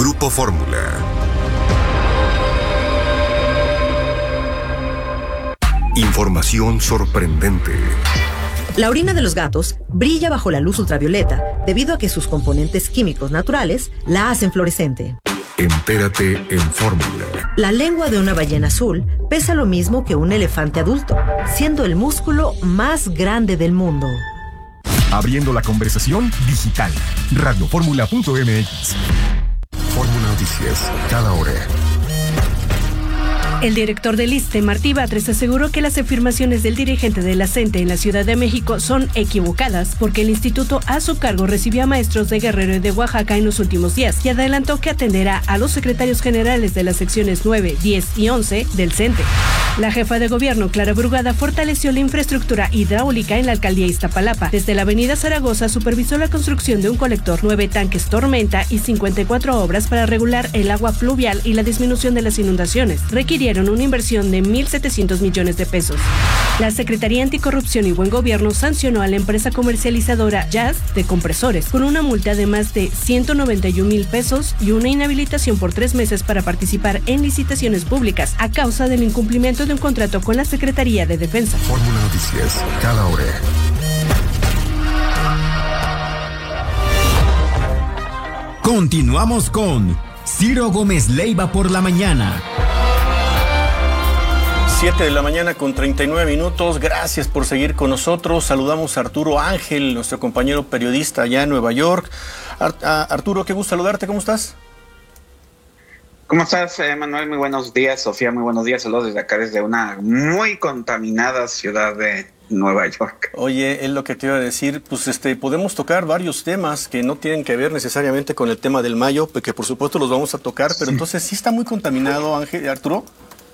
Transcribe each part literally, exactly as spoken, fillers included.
Grupo Fórmula. Información sorprendente. La orina de los gatos brilla bajo la luz ultravioleta debido a que sus componentes químicos naturales la hacen fluorescente. Entérate en Fórmula. La lengua de una ballena azul pesa lo mismo que un elefante adulto, siendo el músculo más grande del mundo. Abriendo la conversación digital. radioformula punto m x. Fórmula Noticias, cada hora. El director del ISSSTE, Martí Batres, aseguró que las afirmaciones del dirigente de la CENTE en la Ciudad de México son equivocadas porque el instituto a su cargo recibió a maestros de Guerrero y de Oaxaca en los últimos días y adelantó que atenderá a los secretarios generales de las secciones nueve, diez y once del CENTE. La jefa de gobierno, Clara Brugada, fortaleció la infraestructura hidráulica en la alcaldía Iztapalapa. Desde la avenida Zaragoza supervisó la construcción de un colector, nueve tanques Tormenta y cincuenta y cuatro obras para regular el agua pluvial y la disminución de las inundaciones. Requirieron una inversión de mil setecientos millones de pesos. La Secretaría Anticorrupción y Buen Gobierno sancionó a la empresa comercializadora Jazz de compresores con una multa de más de ciento noventa y un mil pesos y una inhabilitación por tres meses para participar en licitaciones públicas a causa del incumplimiento de un contrato con la Secretaría de Defensa. Fórmula Noticias, cada hora. Continuamos con Ciro Gómez Leiva por la mañana. siete de la mañana con treinta y nueve minutos. Gracias por seguir con nosotros. Saludamos a Arturo Ángel, nuestro compañero periodista allá en Nueva York. Ar- a Arturo, qué gusto saludarte. ¿Cómo estás? ¿Cómo estás, eh, Manuel? Muy buenos días. Sofía, muy buenos días. Saludos desde acá, desde una muy contaminada ciudad de Nueva York. Oye, es lo que te iba a decir. Pues este, podemos tocar varios temas que no tienen que ver necesariamente con el tema del mayo, que por supuesto los vamos a tocar, pero sí. Entonces, ¿sí está muy contaminado, Ángel, Arturo?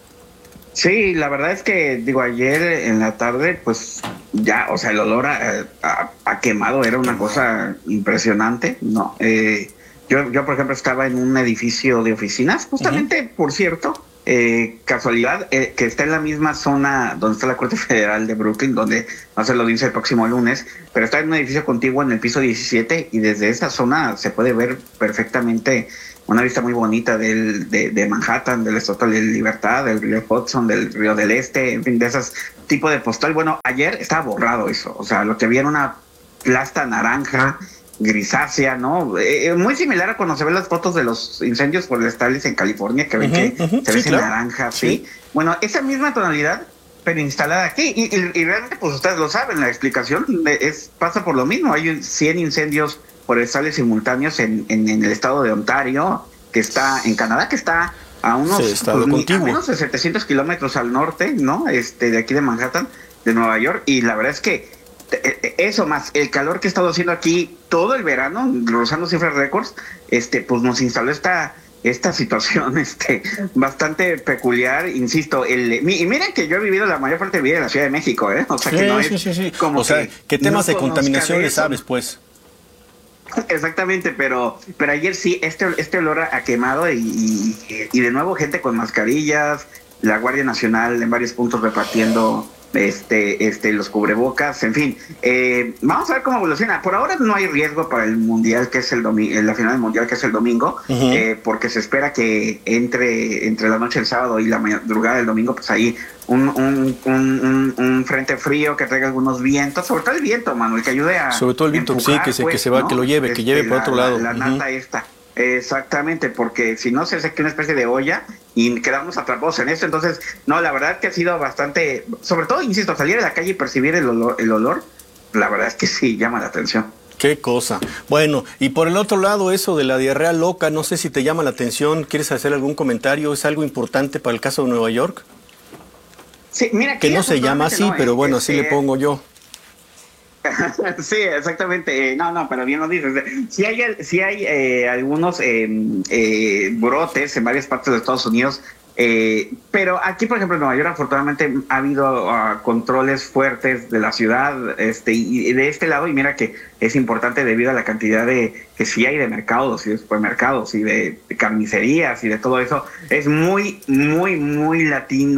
Sí, la verdad es que, digo, ayer en la tarde, pues ya, o sea, el olor a, a, a quemado era una cosa impresionante, ¿no? Eh, yo, yo, por ejemplo, estaba en un edificio de oficinas, justamente, uh-huh. por cierto, eh, casualidad, eh, que está en la misma zona donde está la Corte Federal de Brooklyn, donde va a ser la audiencia el próximo lunes, pero está en un edificio contiguo en el piso diecisiete y desde esa zona se puede ver perfectamente una vista muy bonita del, de, de Manhattan, del Estatua de Libertad, del río Hudson, del río del Este, en fin, de esos tipos de postal. Bueno, ayer estaba borrado eso, o sea, lo que había era una plasta naranja, grisácea, ¿no? Eh, muy similar a cuando se ven las fotos de los incendios forestales en California, que ven uh-huh, que uh-huh, se ve sí, claro. naranja, ¿sí? ¿sí? Bueno, esa misma tonalidad, pero instalada aquí, y, y, y realmente, pues ustedes lo saben, la explicación es pasa por lo mismo. Hay cien incendios forestales simultáneos en, en, en el estado de Ontario, que está en Canadá, que está a unos sí, pues, a menos de setecientos kilómetros al norte, ¿no? Este, de aquí de Manhattan, de Nueva York, y la verdad es que eso más el calor que he estado haciendo aquí todo el verano, rozando cifras récords, este, pues nos instaló esta esta situación este bastante peculiar, insisto, el y miren que yo he vivido la mayor parte de mi vida en la Ciudad de México, ¿eh? O sea, sí, que no sí, es sí, sí. como o sea, que ¿qué temas no de contaminación le sabes, pues? Exactamente, pero pero ayer sí, este este olor a quemado y, y, y de nuevo gente con mascarillas, la Guardia Nacional en varios puntos repartiendo este este los cubrebocas, en fin, eh, vamos a ver cómo evoluciona. Por ahora no hay riesgo para el mundial, que es el domingo, la final del mundial, que es el domingo, uh-huh. eh, porque se espera que entre entre la noche del sábado y la madrugada del domingo, pues ahí un un, un, un un frente frío que traiga algunos vientos, sobre todo el viento, Manuel, que ayude a sobre todo el viento, empujar, sí, que se pues, que se va, ¿no? que lo lleve, que este, lleve por la, otro lado. La, la nata uh-huh. esta. Exactamente, porque si no se hace aquí una especie de olla y quedamos atrapados en esto. Entonces, no, la verdad que ha sido bastante, sobre todo, insisto, salir a la calle y percibir el olor, el olor, la verdad es que sí llama la atención. Qué cosa. Bueno, y por el otro lado, eso de la diarrea loca, no sé si te llama la atención, ¿quieres hacer algún comentario? ¿Es algo importante para el caso de Nueva York? Sí, mira, que no se llama así, no, pero bueno, este, así le pongo yo. Sí, exactamente. Eh, no, no, pero bien lo dices. Sí hay, sí hay eh, algunos eh, eh, brotes en varias partes de Estados Unidos, eh, pero aquí, por ejemplo, en Nueva York, afortunadamente ha habido uh, controles fuertes de la ciudad, este, y de este lado, y mira que es importante debido a la cantidad de que sí hay de mercados y de supermercados y de, de carnicerías y de todo eso. Es muy, muy, muy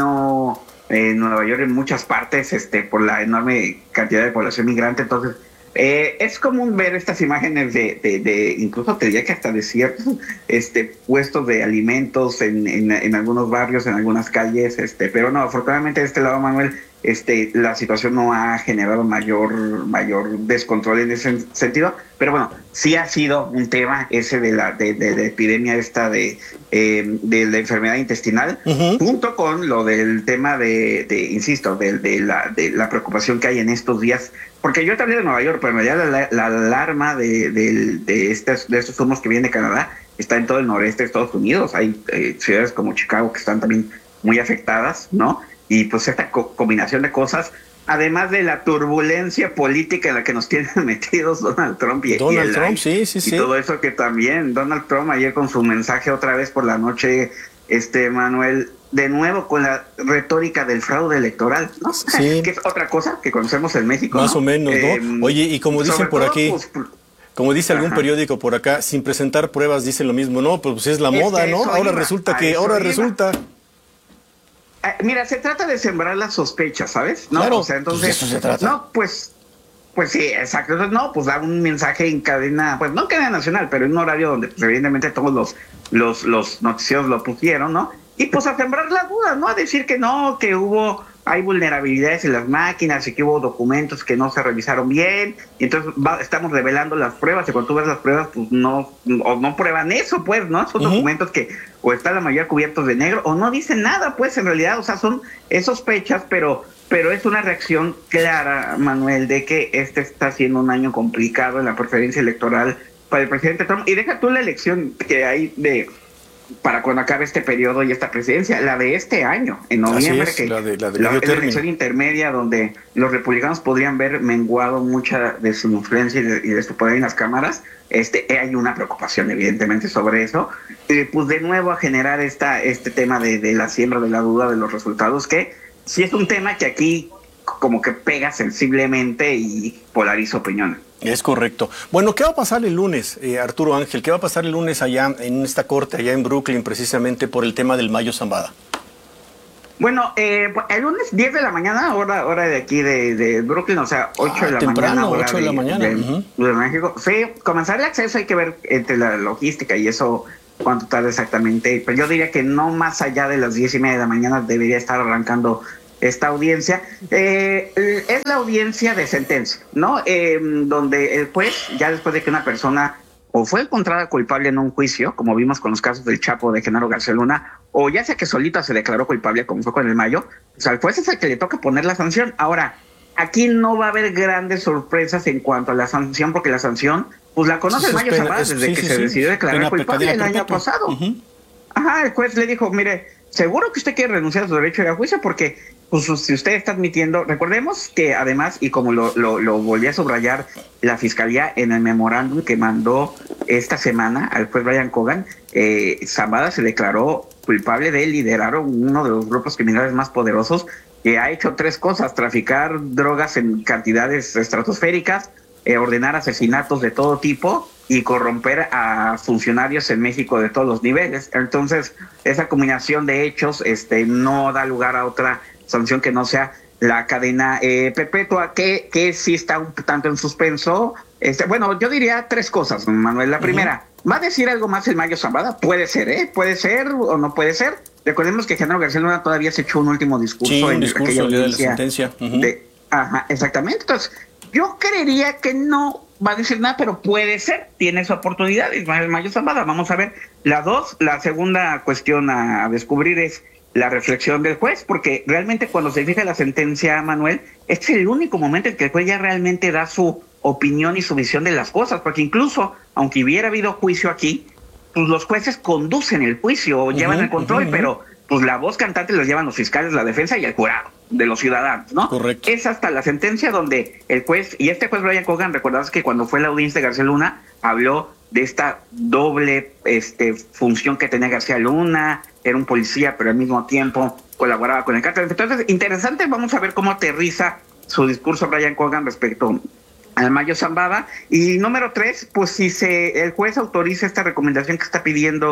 latino. En Nueva York, en muchas partes, este, por la enorme cantidad de población migrante. Entonces, Eh, es común ver estas imágenes de, de, de, incluso te diría que hasta de ciertos este, puestos de alimentos en, en, en algunos barrios, en algunas calles, este, pero no, afortunadamente de este lado, Manuel, este, la situación no ha generado mayor, mayor descontrol en ese sentido, pero bueno, sí ha sido un tema ese de la de, de, de epidemia esta de, eh, de la enfermedad intestinal, uh-huh. junto con lo del tema de, de insisto, de, de, la, de la preocupación que hay en estos días. Porque yo te hablé de Nueva York, pero ya la, la alarma de, de, de, estos, de estos humos que vienen de Canadá está en todo el noreste de Estados Unidos. Hay eh, ciudades como Chicago que están también muy afectadas, ¿no? Y pues esta co- combinación de cosas, además de la turbulencia política en la que nos tienen metidos Donald Trump y, Donald y el, Trump, sí, sí, y sí. todo eso que también Donald Trump ayer con su mensaje otra vez por la noche, este Manuel, de nuevo con la retórica del fraude electoral, ¿no? Sí. Que es otra cosa que conocemos en México. Más ¿no? o menos, ¿no? Eh, Oye, y como dicen por todo, aquí, pues, como dice algún ajá. periódico por acá, sin presentar pruebas dicen lo mismo, no, pues es la es moda, ¿no? Ahora iba, resulta que, ahora iba. resulta... Mira, se trata de sembrar las sospechas, ¿sabes? No, claro, o sea, entonces, pues de eso se trata. No, pues, pues sí, exacto. Entonces, no, pues da un mensaje en cadena, pues no en cadena nacional, pero en un horario donde pues, evidentemente todos los, los, los noticieros lo pusieron, ¿no? Y pues a sembrar la duda, ¿no? A decir que no, que hubo, hay vulnerabilidades en las máquinas y que hubo documentos que no se revisaron bien. Y entonces va, estamos revelando las pruebas y cuando tú ves las pruebas, pues no, o no prueban eso, pues, ¿no? Son uh-huh. documentos que o están la mayoría cubiertos de negro o no dicen nada, pues, en realidad, o sea, son sospechas, pero, pero es una reacción clara, Manuel, de que este está siendo un año complicado en la preferencia electoral para el presidente Trump. Y deja tú la elección que hay de... para cuando acabe este periodo y esta presidencia, la de este año, en noviembre, es, que la de la, de la, la elección intermedia donde los republicanos podrían ver menguado mucha de su influencia y de, y de su poder en las cámaras. Este, hay una preocupación evidentemente sobre eso, eh, pues de nuevo a generar esta, este tema de, de la siembra de la duda de los resultados, que sí es un tema que aquí como que pega sensiblemente y polariza opiniones. Es correcto. Bueno, ¿qué va a pasar el lunes, eh, Arturo Ángel? ¿Qué va a pasar el lunes allá en esta corte, allá en Brooklyn, precisamente por el tema del Mayo Zambada? Bueno, eh, el lunes diez de la mañana, hora hora de aquí de, de Brooklyn, o sea, ocho ah, de la temprano, mañana. ocho de, de la mañana. De, uh-huh. de México. Sí, comenzar el acceso hay que ver entre la logística y eso cuánto tarda exactamente. Pero yo diría que no más allá de las diez y media de la mañana debería estar arrancando esta audiencia. Eh, es la audiencia de sentencia, ¿no? Eh, donde el juez, ya después de que una persona o fue encontrada culpable en un juicio, como vimos con los casos del Chapo de Genaro García Luna, o ya sea que solita se declaró culpable, como fue con el Mayo, o sea, al juez es el que le toca poner la sanción. Ahora, aquí no va a haber grandes sorpresas en cuanto a la sanción, porque la sanción, pues la conoce el Mayo Zambada desde sí, que sí, se sí. decidió declarar pena, culpable el año pasado. Uh-huh. Ajá, el juez le dijo, mire, seguro que usted quiere renunciar a su derecho de ir a juicio porque pues, si usted está admitiendo, recordemos que además, y como lo, lo, lo volví a subrayar la Fiscalía en el memorándum que mandó esta semana al juez Brian Cogan, eh, Zambada se declaró culpable de liderar uno de los grupos criminales más poderosos que ha hecho tres cosas: traficar drogas en cantidades estratosféricas, eh, ordenar asesinatos de todo tipo y corromper a funcionarios en México de todos los niveles. Entonces, esa combinación de hechos este, no da lugar a otra sanción que no sea la cadena eh, perpetua, que, que sí está un tanto en suspenso. Este, bueno, yo diría tres cosas, Manuel. La primera, uh-huh. ¿va a decir algo más el Mayo Zambada? Puede ser, ¿eh? Puede ser o no puede ser. Recordemos que Genaro García Luna todavía se echó un último discurso sí, un en discurso aquella de la sentencia. Uh-huh. De, ajá, exactamente. Entonces, yo creería que no va a decir nada, pero puede ser, tiene su oportunidad, es Mayo Zambada. Vamos a ver. La dos, la segunda cuestión a descubrir es la reflexión del juez, porque realmente cuando se fija la sentencia, Manuel, este es el único momento en que el juez ya realmente da su opinión y su visión de las cosas, porque incluso, aunque hubiera habido juicio aquí, pues los jueces conducen el juicio, uh-huh, llevan el control, uh-huh. pero pues la voz cantante los llevan los fiscales, la defensa y el jurado de los ciudadanos, ¿no? Correcto. Es hasta la sentencia donde el juez, y este juez Brian Cogan, recordás que cuando fue la audiencia de García Luna, habló de esta doble este, función que tenía García Luna, era un policía, pero al mismo tiempo colaboraba con el cártel. Entonces, interesante, vamos a ver cómo aterriza su discurso Brian Cogan respecto al Mayo Zambada. Y número tres, pues si se el juez autoriza esta recomendación que está pidiendo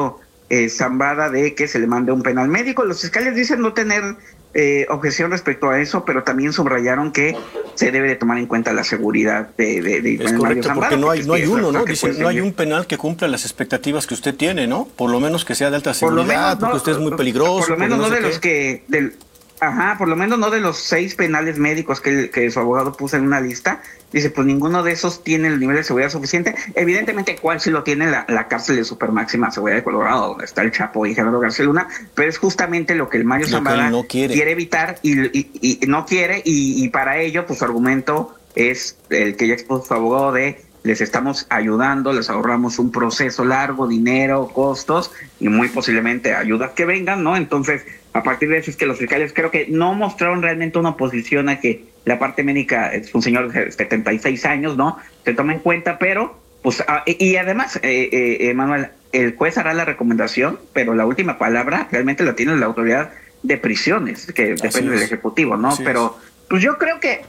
eh, Zambada de que se le mande un penal médico. Los fiscales dicen no tener eh, objeción respecto a eso, pero también subrayaron que se debe de tomar en cuenta la seguridad de, de, de es correcto, Zambada, porque no hay, no hay uno, ¿no? Dicen, no hay un penal que cumpla las expectativas que usted tiene, ¿no? Por lo menos que sea de alta seguridad, menos, porque no, usted es muy peligroso. Por lo menos no, no de sé los que... Del, Ajá, por lo menos no de los seis penales médicos que, que su abogado puso en una lista. Dice, pues ninguno de esos tiene el nivel de seguridad suficiente. Evidentemente, ¿cuál sí lo tiene? La, la cárcel de supermáxima seguridad de Colorado, donde está el Chapo y Gerardo García Luna, pero es justamente lo que el Mario Zambada no quiere. quiere evitar y, y, y no quiere, y, y para ello, pues su argumento es el que ya expuso su abogado de les estamos ayudando, les ahorramos un proceso largo, dinero, costos y muy posiblemente ayudas que vengan, ¿no? Entonces, a partir de eso es que los fiscales creo que no mostraron realmente una oposición a que la parte médica es un señor de setenta y seis años, ¿no? Se toma en cuenta, pero, pues, ah, y además, eh, eh, Manuel, el juez hará la recomendación, pero la última palabra realmente la tiene la autoridad de prisiones, que Así depende es. del Ejecutivo, ¿no? Así pero, es. pues yo creo que,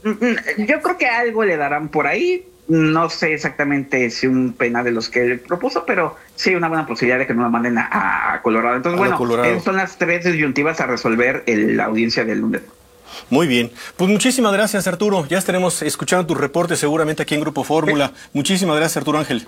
yo creo que algo le darán por ahí. No sé exactamente si un penal de los que él propuso, pero sí hay una buena posibilidad de que no la manden a, a Colorado. Entonces, a bueno, Colorado. Esas son las tres disyuntivas a resolver en la audiencia del lunes. Muy bien. Pues muchísimas gracias, Arturo. Ya estaremos escuchando tus reportes seguramente aquí en Grupo Fórmula. Sí. Muchísimas gracias, Arturo Ángel.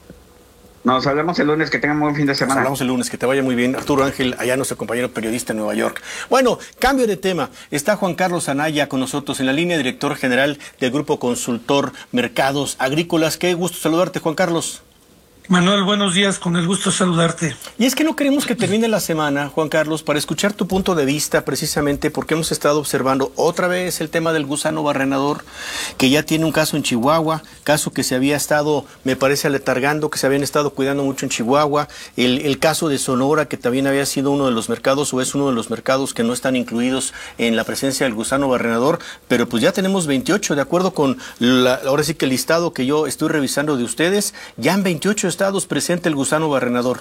Nos hablamos el lunes, que tengan un buen fin de semana. Nos hablamos el lunes, que te vaya muy bien. Arturo Ángel, allá nuestro compañero periodista en Nueva York. Bueno, cambio de tema. Está Juan Carlos Anaya con nosotros en la línea, director general del Grupo Consultor Mercados Agrícolas. Qué gusto saludarte, Juan Carlos. Manuel, buenos días, con el gusto de saludarte. Y es que no queremos que termine la semana, Juan Carlos, para escuchar tu punto de vista, precisamente porque hemos estado observando otra vez el tema del gusano barrenador, que ya tiene un caso en Chihuahua, caso que se había estado, me parece, aletargando, que se habían estado cuidando mucho en Chihuahua, el, el caso de Sonora, que también había sido uno de los mercados, o es uno de los mercados que no están incluidos en la presencia del gusano barrenador, pero pues ya tenemos veintiocho, de acuerdo con, la, ahora sí que el listado que yo estoy revisando de ustedes, ya en veintiocho estados presente el gusano barrenador.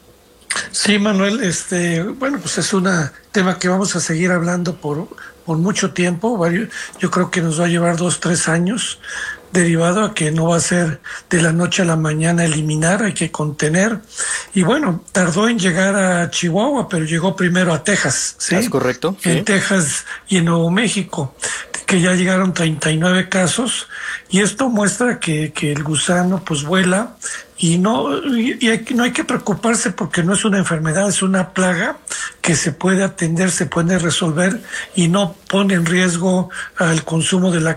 Sí, Manuel, este, bueno, pues es un tema que vamos a seguir hablando por, por mucho tiempo. Varios, yo creo que nos va a llevar dos, tres años, derivado a que no va a ser de la noche a la mañana eliminar, hay que contener. Y bueno, tardó en llegar a Chihuahua, pero llegó primero a Texas, ¿sí? Es correcto. En sí. Texas y en Nuevo México, que ya llegaron treinta y nueve casos, y esto muestra que, que el gusano pues vuela, y no y hay, no hay que preocuparse porque no es una enfermedad, es una plaga que se puede atender, se puede resolver y no pone en riesgo al consumo de la